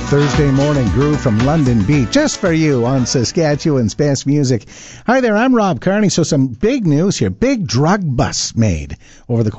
Thursday morning groove from London Beat, just for you on Saskatchewan's best music. Hi there, I'm Rob Carney. So some big news here. Big drug bust made over the